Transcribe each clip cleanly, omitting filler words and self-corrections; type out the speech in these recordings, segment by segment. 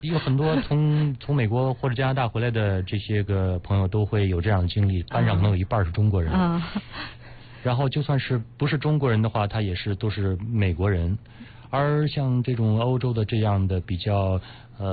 有很多从美国或者加拿大回来的这些个朋友都会有这样的经历，班上可能有一半是中国人，然后就算是不是中国人的话，他也是都是美国人。而像这种欧洲的这样的比较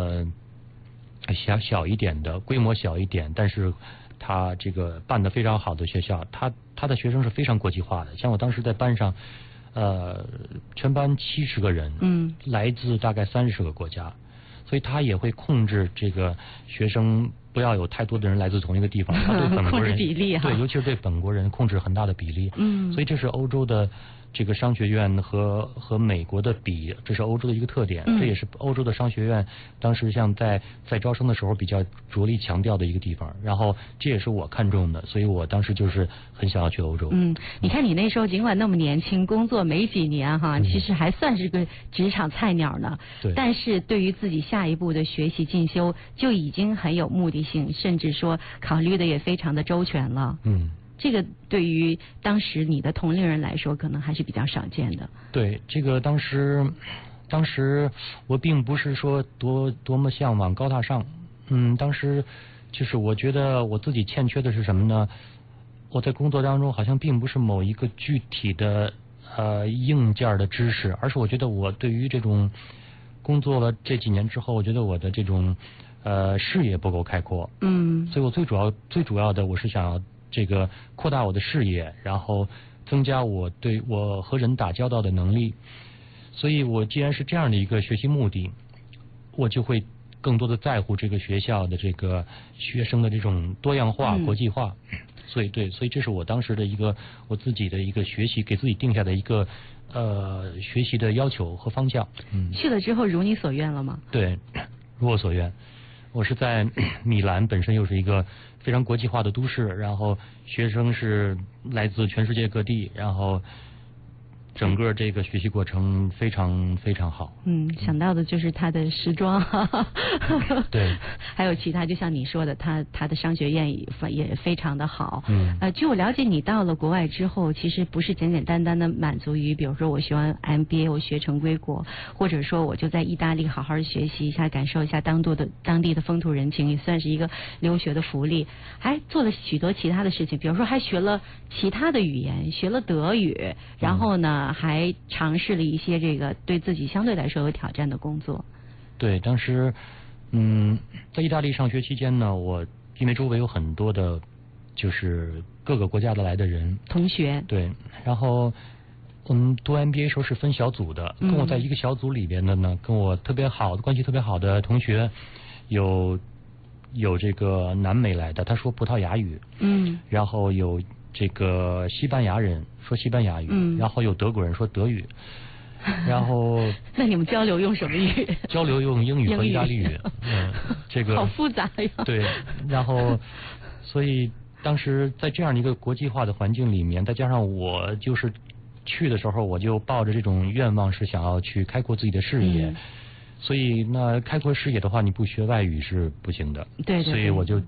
小一点的规模小一点，但是他这个办得非常好的学校，他的学生是非常国际化的。像我当时在班上，全班70个人，来自大概30个国家。所以他也会控制这个学生不要有太多的人来自同一个地方，他对本国人控制比例对，尤其是对本国人控制很大的比例。所以这是欧洲的这个商学院和美国的比，这是欧洲的一个特点。这也是欧洲的商学院当时像在招生的时候比较着力强调的一个地方。然后这也是我看中的，所以我当时就是很想要去欧洲。 你看你那时候尽管那么年轻，工作没几年哈，其实还算是个职场菜鸟呢。 对。 但是对于自己下一步的学习进修就已经很有目的性，甚至说考虑的也非常的周全了。这个对于当时你的同龄人来说，可能还是比较少见的。 对，这个当时我并不是说多么向往高大上。当时就是我觉得我自己欠缺的是什么呢？我在工作当中好像并不是某一个具体的硬件的知识，而是我觉得我对于这种工作了这几年之后，我觉得我的这种视野不够开阔。所以我最主要的我是想要这个扩大我的视野，然后增加我和人打交道的能力。所以我既然是这样的一个学习目的，我就会更多的在乎这个学校的这个学生的这种多样化、国际化。所以这是我当时的我自己的一个学习给自己定下的一个学习的要求和方向。 去了之后如你所愿了吗？ 对，如我所愿。我是在米兰，本身又是一个非常国际化的都市，然后学生是来自全世界各地，然后整个这个学习过程非常非常好。 想到的就是他的时装， 对， 还有其他，就像你说的，他的商学院也非常的好。据我了解，你到了国外之后，其实不是简简单单的满足于，比如说我学完 MBA 我学成归国，或者说我就在意大利好好学习一下，感受一下当地的风土人情，也算是一个留学的福利。还做了许多其他的事情，比如说还学了其他的语言，学了德语，然后呢还尝试了一些这个对自己相对来说有挑战的工作。 对，当时在意大利上学期间呢，我因为周围有很多的就是各个国家的来的人同学。对， 然后我们读 MBA 时候是分小组的，跟我在一个小组里边的呢，跟我关系特别好的同学有这个南美来的，他说葡萄牙语。然后有这个西班牙人说西班牙语。然后有德国人说德语。然后那你们交流用什么语？ 交流用英语和意大利语。这个好复杂呀。 对，然后所以当时在这样一个国际化的环境里面，再加上我就是去的时候，我就抱着这种愿望，是想要去开阔自己的视野。所以那开阔视野的话，你不学外语是不行的。 对。 所以我就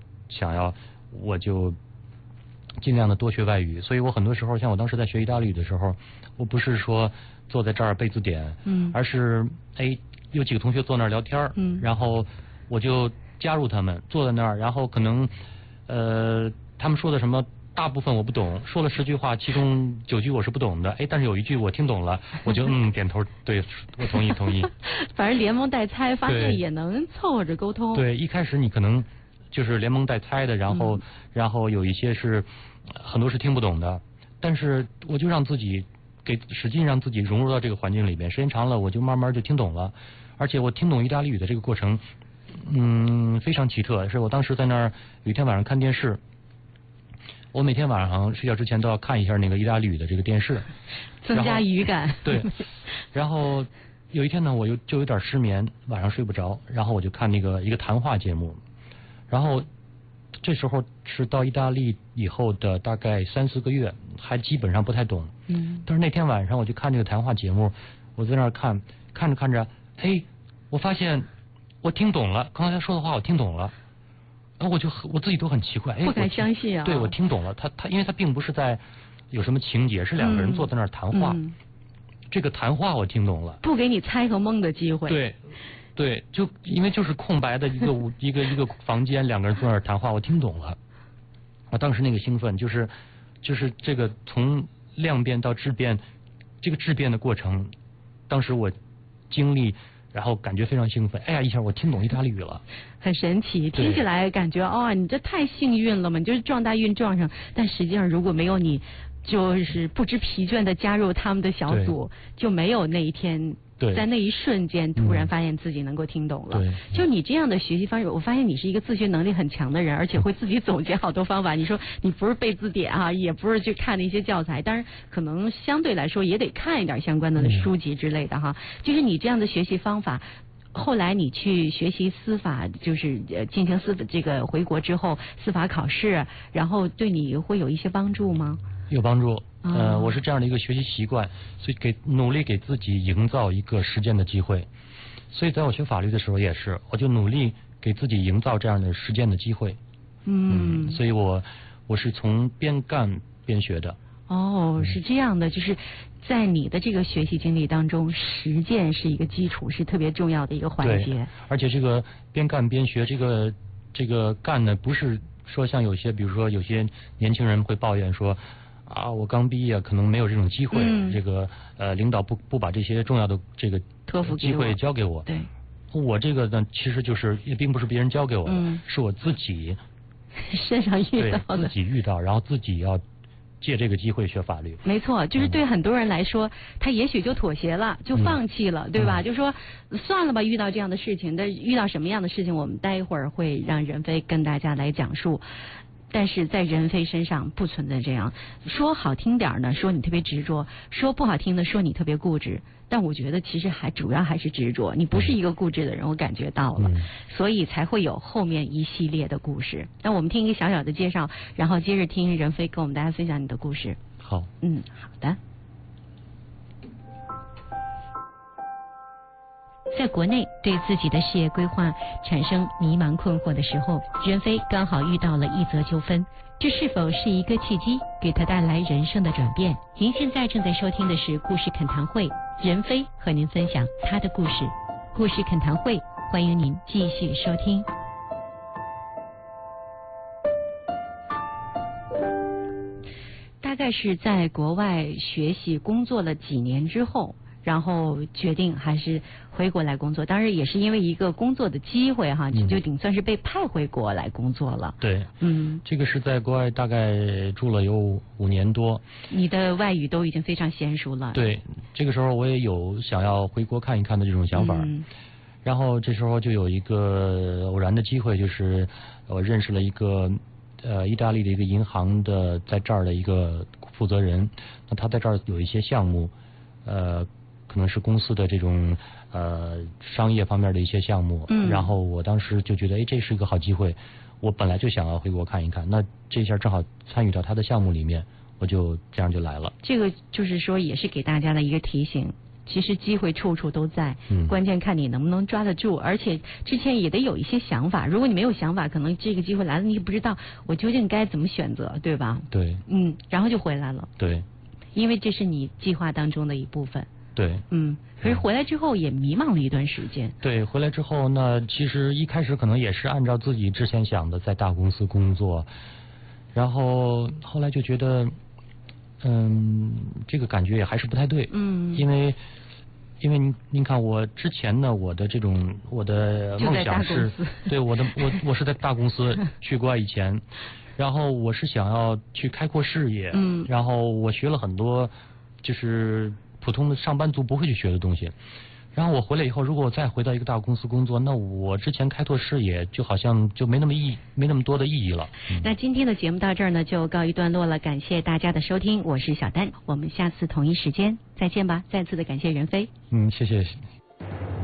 尽量的多学外语。所以我很多时候，像我当时在学意大利语的时候，我不是说坐在这儿背字典，而是有几个同学坐那儿聊天，然后我就加入他们，坐在那儿，然后可能他们说的什么大部分我不懂，说了10句话，其中9句我是不懂的，但是有1句我听懂了，我就点头，对，我同意。 反正连蒙带猜，发现也能凑合着沟通。 对，一开始你可能就是连蒙带猜的，然后有一些是很多是听不懂的，但是我就使劲让自己融入到这个环境里边，时间长了我就慢慢就听懂了。而且我听懂意大利语的这个过程非常奇特，是我当时在那儿有一天晚上看电视，我每天晚上睡觉之前都要看一下那个意大利语的这个电视， 增加语感。 对，然后有一天呢，我就有点失眠，晚上睡不着，然后我就看一个谈话节目，然后这时候是到意大利以后的大概3、4个月，还基本上不太懂。但是那天晚上我就看这个谈话节目，我在那儿看着，我发现我听懂了，刚才他说的话我听懂了。然后我自己都很奇怪， 不敢相信啊！ 对，我听懂了，因为他并不是在有什么情节，是2个人坐在那儿谈话，这个谈话我听懂了， 不给你猜和蒙的机会。 对， 对，就因为就是空白的一个房间，两个人坐那儿谈话，我听懂了。我当时那个兴奋，就是这个从量变到质变，这个质变的过程，当时我经历。然后感觉非常兴奋，哎呀，一下我听懂意大利语了， 很神奇，听起来感觉哦，你这太幸运了嘛，你就是撞大运撞上，但实际上如果没有你，就是不知疲倦的加入他们的小组，就没有那一天。在那一瞬间，突然发现自己能够听懂了。就你这样的学习方式，我发现你是一个自学能力很强的人，而且会自己总结好多方法。你说你不是背字典啊，也不是去看那些教材，当然可能相对来说也得看一点相关的书籍之类的哈。就是你这样的学习方法。后来你去学习司法，就是进行这个回国之后司法考试，然后对你会有一些帮助吗？ 有帮助。我是这样的一个学习习惯，所以努力给自己营造一个实践的机会。所以在我学法律的时候也是，我就努力给自己营造这样的实践的机会。所以我是从边干边学的。 哦，是这样的，就是在你的这个学习经历当中，实践是一个基础，是特别重要的一个环节。 对，而且这个边干边学，这个干呢，不是说像有些，比如说有些年轻人会抱怨说。我刚毕业，可能没有这种机会。这个领导不把这些重要的这个机会交给我。 对， 我这个呢，其实就是也并不是别人教给我的，是我自己身上遇到的， 自己遇到，然后自己要借这个机会学法律。 没错，就是对很多人来说，他也许就妥协了，就放弃了，对吧？就说算了吧，遇到这样的事情，但遇到什么样的事情，我们待一会儿会让任飞跟大家来讲述。但是在任飞身上不存在这样，说好听点呢，说你特别执着；说不好听的，说你特别固执。但我觉得其实主要还是执着，你不是一个固执的人，我感觉到了，所以才会有后面一系列的故事。那我们听一个小小的介绍，然后接着听任飞跟我们大家分享你的故事。 好， 好的。在国内对自己的事业规划产生迷茫困惑的时候，任飞刚好遇到了一则纠纷，这是否是一个契机，给他带来人生的转变？您现在正在收听的是故事恳谈会，任飞和您分享他的故事。故事恳谈会，欢迎您继续收听。大概是在国外学习工作了几年之后，然后决定还是回国来工作，当然也是因为一个工作的机会哈，就顶算是被派回国来工作了。 对，这个是在国外大概住了有5年多。你的外语都已经非常娴熟了。 对，这个时候我也有想要回国看一看的这种想法。然后这时候就有一个偶然的机会，就是我认识了一个意大利的一个银行的在这儿的一个负责人，那他在这儿有一些项目，可能是公司的这种商业方面的一些项目，然后我当时就觉得，这是一个好机会，我本来就想要回国看一看，那这下正好参与到他的项目里面，我就这样就来了。 这个就是说，也是给大家的一个提醒。其实机会处处都在，关键看你能不能抓得住，而且之前也得有一些想法。如果你没有想法，可能这个机会来了，你也不知道我究竟该怎么选择，对吧？ 对。 然后就回来了。 对。 因为这是你计划当中的一部分。 对。 可是回来之后也迷茫了一段时间。 对，回来之后呢，其实一开始可能也是按照自己之前想的，在大公司工作，然后后来就觉得，这个感觉也还是不太对。因为您看我之前呢，我的梦想是，对我是在大公司去国外以前，然后我是想要去开阔视野，然后我学了很多就是普通的上班族不会去学的东西，然后我回来以后，如果我再回到一个大公司工作，那我之前开拓视野就好像就没那么多的意义了。 那今天的节目到这儿呢，就告一段落了。感谢大家的收听，我是小丹，我们下次同一时间再见吧。再次的感谢任飞。 谢谢。